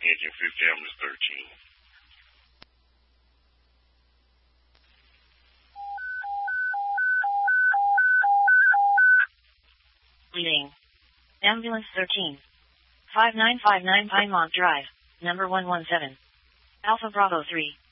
Engine 50 ambulance 13. Leading. Ambulance 13. 5959 Pinemont Drive, number 117. Alpha Bravo 3.